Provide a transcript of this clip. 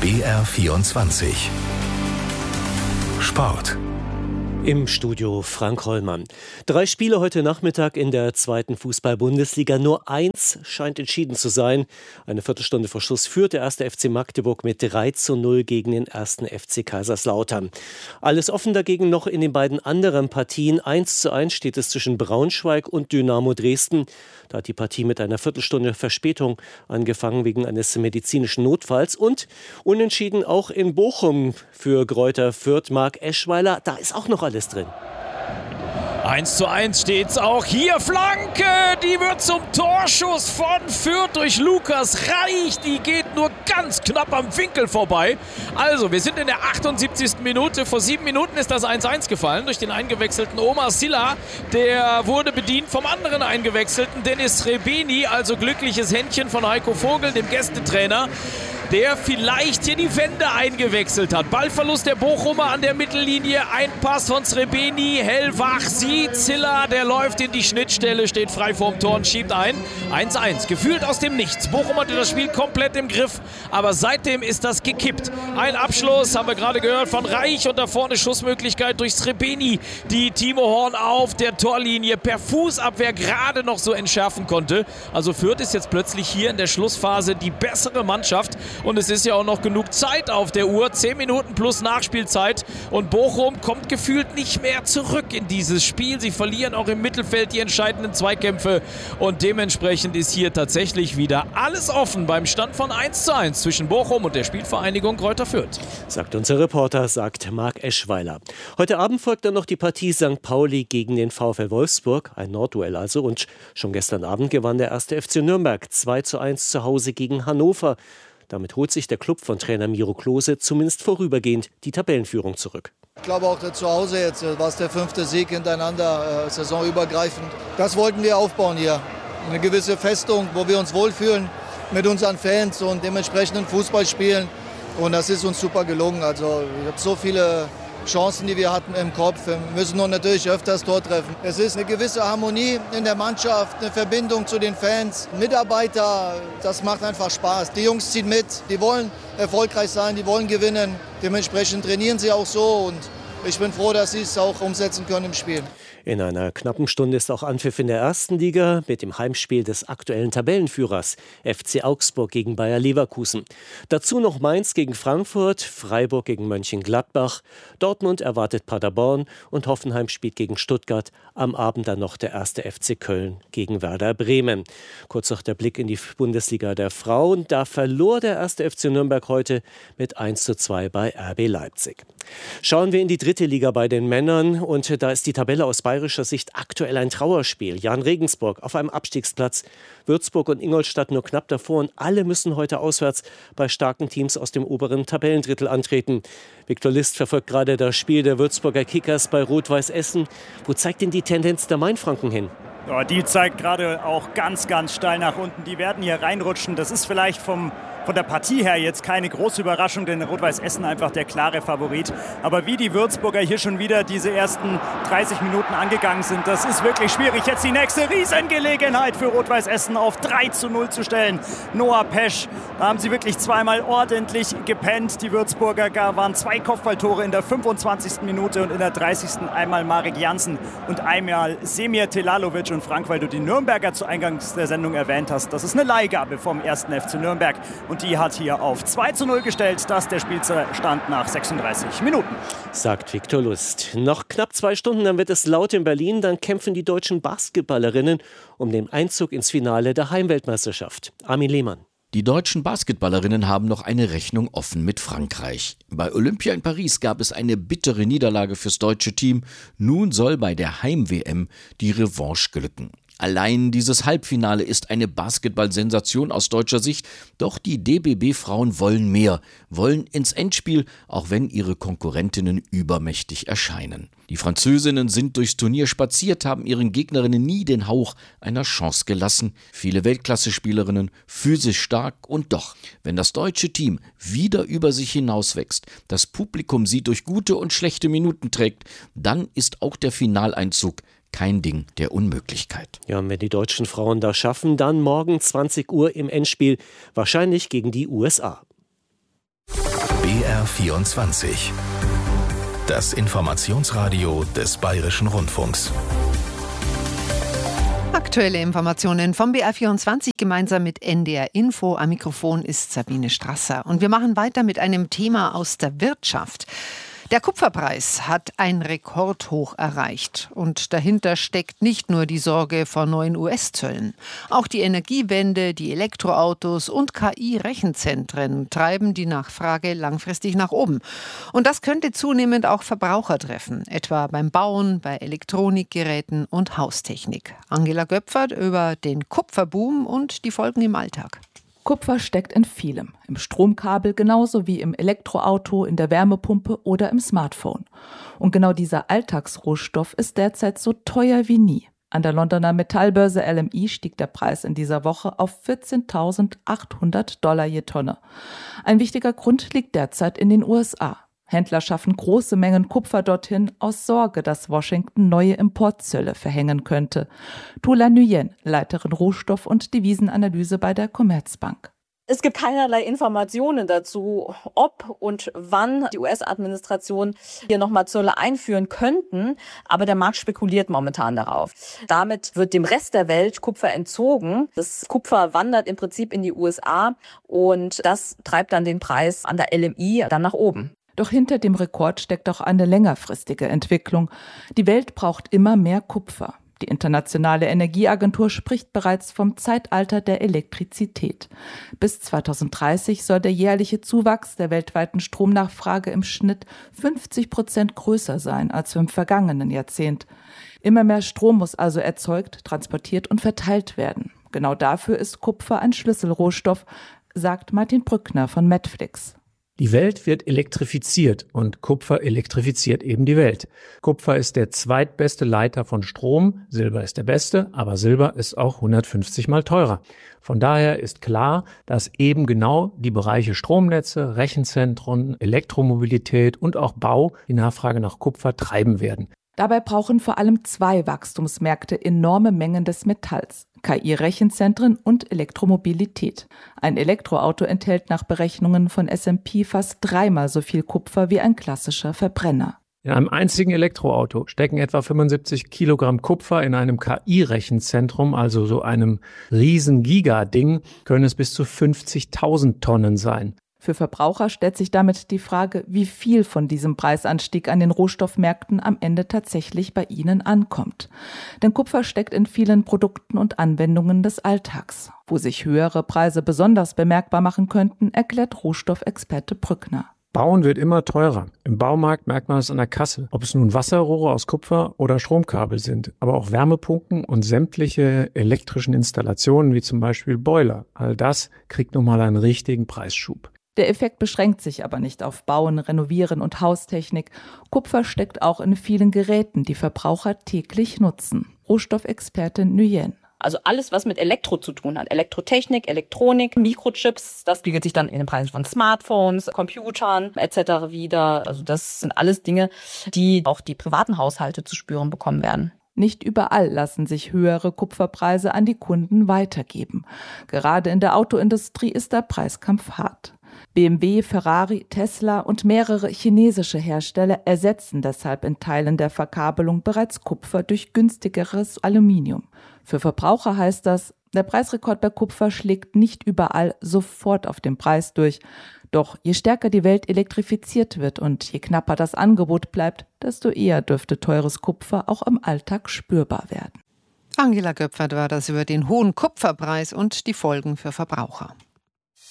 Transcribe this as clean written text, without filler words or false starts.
BR24 Sport. Im Studio Frank Hollmann. 3 Spiele heute Nachmittag in der 2. Fußball-Bundesliga. Nur eins scheint entschieden zu sein. Eine Viertelstunde vor Schluss führt der 1. FC Magdeburg mit 3:0 gegen den 1. FC Kaiserslautern. Alles offen dagegen noch in den beiden anderen Partien. 1:1 steht es zwischen Braunschweig und Dynamo Dresden. Da hat die Partie mit einer Viertelstunde Verspätung angefangen wegen eines medizinischen Notfalls. Und unentschieden auch in Bochum für Greuther Fürth. Marc Eschweiler, da ist auch noch alles drin. 1:1 steht's auch hier. Flanke, die wird zum Torschuss von Fürth durch Lukas Reich. Die geht nur ganz knapp am Winkel vorbei. Also, wir sind in der 78. Minute. Vor 7 Minuten ist das 1:1 gefallen durch den eingewechselten Omar Sylla. Der wurde bedient vom anderen eingewechselten Dennis Srebeni. Also glückliches Händchen von Heiko Vogel, dem Gästetrainer, der vielleicht hier die Wende eingewechselt hat. Ballverlust der Bochumer an der Mittellinie. Ein Pass von Srebeni. Hellwach sieht Sylla, der läuft in die Schnittstelle, steht frei vorm Tor und schiebt ein. 1:1. Gefühlt aus dem Nichts. Bochum hatte das Spiel komplett im Griff, aber seitdem ist das gekippt. Ein Abschluss, haben wir gerade gehört, von Reich und da vorne Schussmöglichkeit durch Srebeni, die Timo Horn auf der Torlinie per Fußabwehr gerade noch so entschärfen konnte. Also Fürth ist jetzt plötzlich hier in der Schlussphase die bessere Mannschaft. Und es ist ja auch noch genug Zeit auf der Uhr. 10 Minuten plus Nachspielzeit. Und Bochum kommt gefühlt nicht mehr zurück in dieses Spiel. Sie verlieren auch im Mittelfeld die entscheidenden Zweikämpfe. Und dementsprechend ist hier tatsächlich wieder alles offen beim Stand von 1:1 zwischen Bochum und der Spielvereinigung Greuther Fürth. Sagt unser Reporter, sagt Marc Eschweiler. Heute Abend folgt dann noch die Partie St. Pauli gegen den VfL Wolfsburg. Ein Nordduell also. Und schon gestern Abend gewann der 1. FC Nürnberg 2:1 zu Hause gegen Hannover. Damit holt sich der Club von Trainer Miro Klose zumindest vorübergehend die Tabellenführung zurück. Ich glaube auch zu Hause jetzt war es der 5. Sieg hintereinander, saisonübergreifend. Das wollten wir aufbauen hier. Eine gewisse Festung, wo wir uns wohlfühlen mit unseren Fans und dementsprechenden Fußball spielen. Und das ist uns super gelungen. Also ich habe so viele Chancen, die wir hatten im Kopf. Wir müssen nur natürlich öfters Tor treffen. Es ist eine gewisse Harmonie in der Mannschaft, eine Verbindung zu den Fans, Mitarbeiter. Das macht einfach Spaß. Die Jungs ziehen mit, die wollen erfolgreich sein, die wollen gewinnen. Dementsprechend trainieren sie auch so und ich bin froh, dass sie es auch umsetzen können im Spiel. In einer knappen Stunde ist auch Anpfiff in der 1. Liga mit dem Heimspiel des aktuellen Tabellenführers FC Augsburg gegen Bayer Leverkusen. Dazu noch Mainz gegen Frankfurt, Freiburg gegen Mönchengladbach, Dortmund erwartet Paderborn und Hoffenheim spielt gegen Stuttgart. Am Abend dann noch der 1. FC Köln gegen Werder Bremen. Kurz noch der Blick in die Bundesliga der Frauen. Da verlor der 1. FC Nürnberg heute mit 1:2 bei RB Leipzig. Schauen wir in die 3. Liga bei den Männern und da ist die Tabelle aus bayerischer Sicht aktuell ein Trauerspiel. Jan Regensburg auf einem Abstiegsplatz, Würzburg und Ingolstadt nur knapp davor und alle müssen heute auswärts bei starken Teams aus dem oberen Tabellendrittel antreten. Viktor List verfolgt gerade das Spiel der Würzburger Kickers bei Rot-Weiß Essen. Wo zeigt denn die Tendenz der Mainfranken hin? Ja, die zeigt gerade auch ganz, ganz steil nach unten. Die werden hier reinrutschen. Das ist vielleicht von der Partie her jetzt keine große Überraschung, denn Rot-Weiß Essen einfach der klare Favorit. Aber wie die Würzburger hier schon wieder diese ersten 30 Minuten angegangen sind, das ist wirklich schwierig. Jetzt die nächste Riesengelegenheit für Rot-Weiß Essen auf 3:0 zu stellen. Noah Pesch, da haben sie wirklich zweimal ordentlich gepennt. Die Würzburger waren 2 Kopfballtore in der 25. Minute und in der 30. einmal Marek Jansen und einmal Semir Telalovic. Und Frank, weil du die Nürnberger zu Eingangs der Sendung erwähnt hast, das ist eine Leihgabe vom 1. FC Nürnberg. Und die hat hier auf 2:0 gestellt. Das ist der Spielstand nach 36 Minuten. Sagt Viktor Lust. Noch knapp 2 Stunden, dann wird es laut in Berlin. Dann kämpfen die deutschen Basketballerinnen um den Einzug ins Finale der Heimweltmeisterschaft. Armin Lehmann. Die deutschen Basketballerinnen haben noch eine Rechnung offen mit Frankreich. Bei Olympia in Paris gab es eine bittere Niederlage fürs deutsche Team. Nun soll bei der Heim-WM die Revanche glücken. Allein dieses Halbfinale ist eine Basketball-Sensation aus deutscher Sicht. Doch die DBB-Frauen wollen mehr, wollen ins Endspiel, auch wenn ihre Konkurrentinnen übermächtig erscheinen. Die Französinnen sind durchs Turnier spaziert, haben ihren Gegnerinnen nie den Hauch einer Chance gelassen. Viele Weltklasse-Spielerinnen, physisch stark und doch, wenn das deutsche Team wieder über sich hinauswächst, das Publikum sie durch gute und schlechte Minuten trägt, dann ist auch der Finaleinzug kein Ding der Unmöglichkeit. Ja, und wenn die deutschen Frauen das schaffen, dann morgen 20 Uhr im Endspiel, wahrscheinlich gegen die USA. BR24. Das Informationsradio des Bayerischen Rundfunks. Aktuelle Informationen vom BR24 gemeinsam mit NDR Info. Am Mikrofon ist Sabine Strasser. Und wir machen weiter mit einem Thema aus der Wirtschaft. Der Kupferpreis hat ein Rekordhoch erreicht. Und dahinter steckt nicht nur die Sorge vor neuen US-Zöllen. Auch die Energiewende, die Elektroautos und KI-Rechenzentren treiben die Nachfrage langfristig nach oben. Und das könnte zunehmend auch Verbraucher treffen, etwa beim Bauen, bei Elektronikgeräten und Haustechnik. Angela Göpfert über den Kupferboom und die Folgen im Alltag. Kupfer steckt in vielem. Im Stromkabel genauso wie im Elektroauto, in der Wärmepumpe oder im Smartphone. Und genau dieser Alltagsrohstoff ist derzeit so teuer wie nie. An der Londoner Metallbörse LME stieg der Preis in dieser Woche auf $14.800 je Tonne. Ein wichtiger Grund liegt derzeit in den USA. Händler schaffen große Mengen Kupfer dorthin aus Sorge, dass Washington neue Importzölle verhängen könnte. Tula Nguyen, Leiterin Rohstoff- und Devisenanalyse bei der Commerzbank. Es gibt keinerlei Informationen dazu, ob und wann die US-Administration hier nochmal Zölle einführen könnten. Aber der Markt spekuliert momentan darauf. Damit wird dem Rest der Welt Kupfer entzogen. Das Kupfer wandert im Prinzip in die USA und das treibt dann den Preis an der LME dann nach oben. Doch hinter dem Rekord steckt auch eine längerfristige Entwicklung. Die Welt braucht immer mehr Kupfer. Die Internationale Energieagentur spricht bereits vom Zeitalter der Elektrizität. Bis 2030 soll der jährliche Zuwachs der weltweiten Stromnachfrage im Schnitt 50% größer sein als im vergangenen Jahrzehnt. Immer mehr Strom muss also erzeugt, transportiert und verteilt werden. Genau dafür ist Kupfer ein Schlüsselrohstoff, sagt Martin Brückner von Medflix. Die Welt wird elektrifiziert und Kupfer elektrifiziert eben die Welt. Kupfer ist der zweitbeste Leiter von Strom, Silber ist der beste, aber Silber ist auch 150 mal teurer. Von daher ist klar, dass eben genau die Bereiche Stromnetze, Rechenzentren, Elektromobilität und auch Bau die Nachfrage nach Kupfer treiben werden. Dabei brauchen vor allem zwei Wachstumsmärkte enorme Mengen des Metalls: KI-Rechenzentren und Elektromobilität. Ein Elektroauto enthält nach Berechnungen von S&P fast 3-mal so viel Kupfer wie ein klassischer Verbrenner. In einem einzigen Elektroauto stecken etwa 75 Kilogramm Kupfer. In einem KI-Rechenzentrum, also so einem riesen Giga-Ding, können es bis zu 50.000 Tonnen sein. Für Verbraucher stellt sich damit die Frage, wie viel von diesem Preisanstieg an den Rohstoffmärkten am Ende tatsächlich bei ihnen ankommt. Denn Kupfer steckt in vielen Produkten und Anwendungen des Alltags. Wo sich höhere Preise besonders bemerkbar machen könnten, erklärt Rohstoffexperte Brückner. Bauen wird immer teurer. Im Baumarkt merkt man es an der Kasse, ob es nun Wasserrohre aus Kupfer oder Stromkabel sind, aber auch Wärmepumpen und sämtliche elektrischen Installationen wie zum Beispiel Boiler. All das kriegt nochmal einen richtigen Preisschub. Der Effekt beschränkt sich aber nicht auf Bauen, Renovieren und Haustechnik. Kupfer steckt auch in vielen Geräten, die Verbraucher täglich nutzen. Rohstoffexpertin Nguyen. Also alles, was mit Elektro zu tun hat. Elektrotechnik, Elektronik, Mikrochips, das spiegelt sich dann in den Preisen von Smartphones, Computern etc. wieder. Also das sind alles Dinge, die auch die privaten Haushalte zu spüren bekommen werden. Nicht überall lassen sich höhere Kupferpreise an die Kunden weitergeben. Gerade in der Autoindustrie ist der Preiskampf hart. BMW, Ferrari, Tesla und mehrere chinesische Hersteller ersetzen deshalb in Teilen der Verkabelung bereits Kupfer durch günstigeres Aluminium. Für Verbraucher heißt das, der Preisrekord bei Kupfer schlägt nicht überall sofort auf den Preis durch. Doch je stärker die Welt elektrifiziert wird und je knapper das Angebot bleibt, desto eher dürfte teures Kupfer auch im Alltag spürbar werden. Angela Göpfert war das über den hohen Kupferpreis und die Folgen für Verbraucher.